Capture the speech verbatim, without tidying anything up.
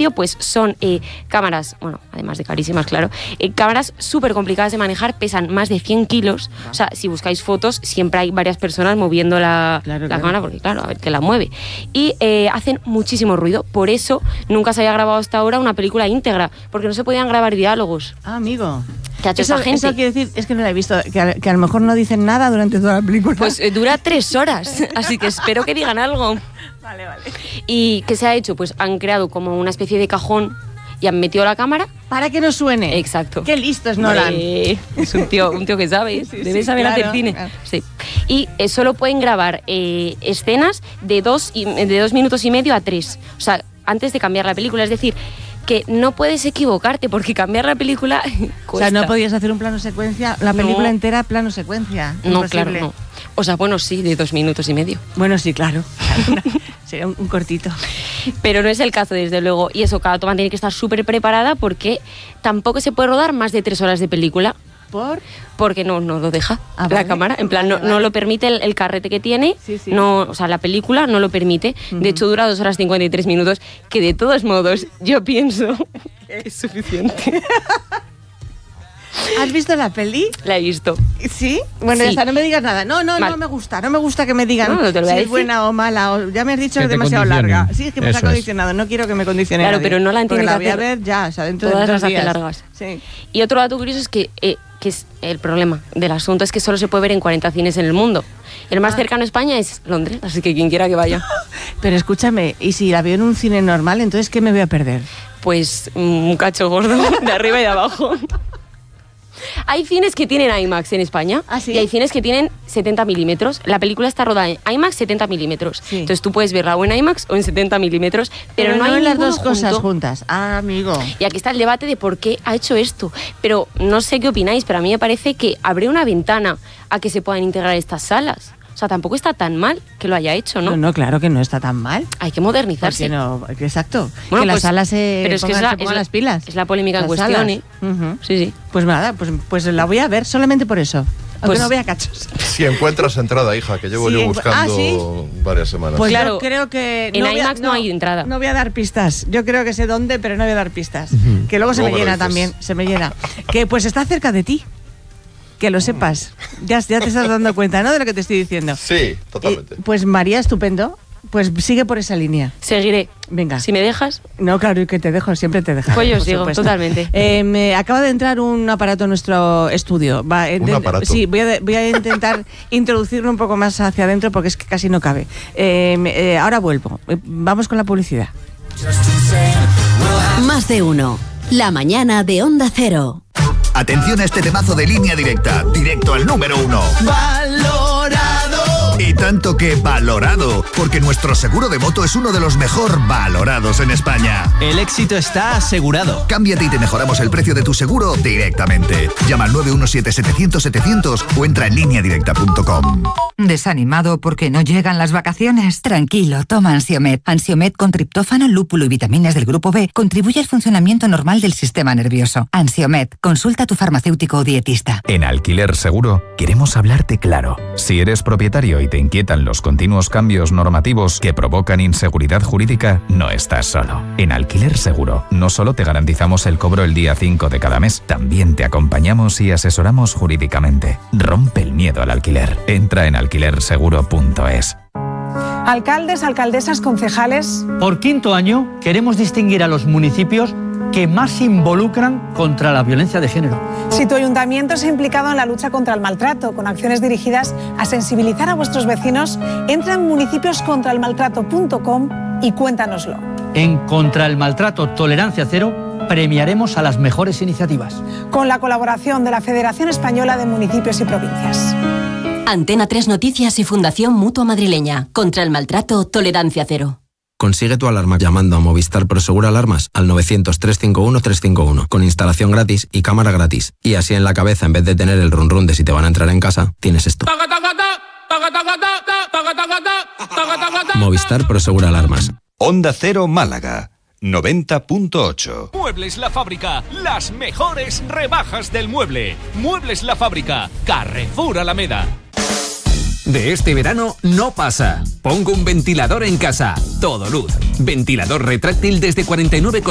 precio, pues son eh, cámaras, bueno, además de carísimas, claro, eh, cámaras súper complicadas de manejar, pesan más de cien kilos. O sea, si buscáis fotos, siempre hay varias personas moviendo la, claro, la claro. cámara, porque claro, a ver qué la mueve. Y eh, hacen muchísimo ruido. Por eso nunca se había grabado hasta ahora una película íntegra, porque no se podían grabar diálogos. Ah, amigo. ¿Qué ha hecho eso, esa gente? Eso quiere decir, es que no la he visto, que a, que a lo mejor no dicen nada durante toda la película. Pues eh, dura tres horas, así que espero que digan algo. Vale, vale. ¿Y qué se ha hecho? Pues han creado como una especie de cajón y han metido la cámara. Para que no suene. Exacto. Qué listos, Nolan. Eh, es un tío, un tío que sabe, sí, debe sí, saber claro, hacer cine. claro. Sí. Y eh, solo pueden grabar eh, escenas de dos, y, de dos minutos y medio a tres. O sea, antes de cambiar la película. Es decir, que no puedes equivocarte porque cambiar la película cuesta. O sea, no podías hacer un plano secuencia, la película No. entera plano secuencia. No, Imposible. claro, no. O sea, bueno, sí, de dos minutos y medio. Bueno, sí, claro. Sería un, un cortito. Pero no es el caso, desde luego. Y eso, cada toma tiene que estar súper preparada porque tampoco se puede rodar más de tres horas de película. ¿Por? Porque no, no lo deja Ah, la vale. cámara. En plan, Vale, no, vale. no lo permite el, el carrete que tiene. Sí, sí. No, o sea, la película no lo permite. Ujú. De hecho, dura dos horas cincuenta y tres minutos, que de todos modos yo pienso que es suficiente. ¿Has visto la peli? La he visto. ¿Sí? Bueno, Sí. ya está, no me digas nada. No, no, Mal. no me gusta. No me gusta que me digan No, no te lo voy a si es decir. buena o mala. O, ya me has dicho que Que es te demasiado condicionen. larga. Sí, es que me Eso está es. condicionado. No quiero que me condicione Claro, nadie. pero Nolan Porque tiene la que voy a hacer ver ya, o sea, dentro todas de dos las hace días. largas. Sí. Y otro dato curioso es que, eh, que es el problema del asunto es que solo se puede ver en cuarenta cines en el mundo. El más Ah. cercano a España es Londres, así que quien quiera que vaya. Pero escúchame, y si la veo en un cine normal, entonces ¿qué me voy a perder? Pues mm, un cacho gordo de arriba y de abajo. Hay cines que tienen IMAX en España. ¿Ah, sí? Y hay cines que tienen setenta milímetros. La película está rodada en IMAX setenta milímetros. Sí. Entonces tú puedes verla o en IMAX o en setenta milímetros, pero, no hay en las ninguno dos cosas junto. juntas. Ah, amigo. Y aquí está el debate de por qué ha hecho esto. Pero no sé qué opináis, pero a mí me parece que abre una ventana a que se puedan integrar estas salas. O sea, tampoco está tan mal que lo haya hecho, ¿no? No, no, claro que no está tan mal. Hay que modernizarse. Porque no, exacto. Bueno, que las pues, salas se pero es que pongan, es la- se pongan es la- las pilas. es la polémica en Las cuestión, salas. ¿eh? Ujú. Sí, sí. Pues nada, pues, pues la voy a ver solamente por eso. Aunque Pues- no vea cachos. Si encuentras entrada, hija, que llevo Sí, yo en- buscando ah, ¿sí? varias semanas. Pues Claro, yo creo que... en voy a- IMAX no hay entrada. No voy a dar pistas. Yo creo que sé dónde, pero no voy a dar pistas. Que luego se Luego me me lo llena dices. también, se me llena. Que pues está cerca de ti. Que lo sepas. Ya, ya te estás dando cuenta, ¿no? De lo que te estoy diciendo. Sí, totalmente. Eh, pues María, estupendo. Pues sigue por esa línea. Seguiré. Venga. Si me dejas, No, claro, y que te dejo, siempre te dejo. Pues yo os por digo, supuesto. totalmente. Eh, me acaba de entrar un aparato en nuestro estudio. Va, ¿Un intent- aparato? Sí, voy a, voy a intentar introducirlo un poco más hacia adentro porque es que casi no cabe. Eh, me- eh, ahora vuelvo. Eh, Vamos con la publicidad. Más de uno. La mañana de Onda Cero. Atención a este temazo de Línea Directa, directo al número uno. ¡Valorado! Y tanto que valorado, porque nuestro seguro de moto es uno de los mejor valorados en España. El éxito está asegurado. Cámbiate y te mejoramos el precio de tu seguro directamente. Llama al nueve uno siete, setecientos, setecientos o entra en línea directa punto com. ¿Desanimado porque no llegan las vacaciones? Tranquilo, toma Ansiomet. Ansiomet con triptófano, lúpulo y vitaminas del grupo B contribuye al funcionamiento normal del sistema nervioso. Ansiomet, consulta a tu farmacéutico o dietista. En Alquiler Seguro queremos hablarte claro. Si eres propietario y te inquietan los continuos cambios normativos que provocan inseguridad jurídica, no estás solo. En Alquiler Seguro no solo te garantizamos el cobro el día cinco de cada mes, también te acompañamos y asesoramos jurídicamente. Rompe el miedo al alquiler. Entra en alquiler seguro punto es. Alcaldes, alcaldesas, concejales. Por quinto año queremos distinguir a los municipios que más se involucran contra la violencia de género. Si tu ayuntamiento se ha implicado en la lucha contra el maltrato con acciones dirigidas a sensibilizar a vuestros vecinos, entra en municipios contra el maltrato punto com y cuéntanoslo. En Contra el Maltrato Tolerancia Cero premiaremos a las mejores iniciativas. Con la colaboración de la Federación Española de Municipios y Provincias. Antena tres Noticias y Fundación Mutua Madrileña. Contra el maltrato, tolerancia cero. Consigue tu alarma llamando a Movistar Prosegur Alarmas al novecientos, trescientos cincuenta y uno, trescientos cincuenta y uno con instalación gratis y cámara gratis. Y así en la cabeza, en vez de tener el run run de si te van a entrar en casa, tienes esto. Movistar Prosegur Alarmas. Onda Cero Málaga, noventa punto ocho. Muebles La Fábrica, las mejores rebajas del mueble. Muebles La Fábrica, Carrefour Alameda. De este verano no pasa. Pongo un ventilador en casa. Todo luz. Ventilador retráctil desde cuarenta y nueve